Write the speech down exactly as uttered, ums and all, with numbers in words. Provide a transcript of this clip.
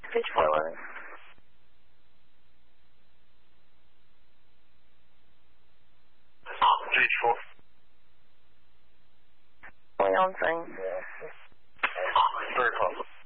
Page four eleven. Page four. Only on thing. Yeah. Very close.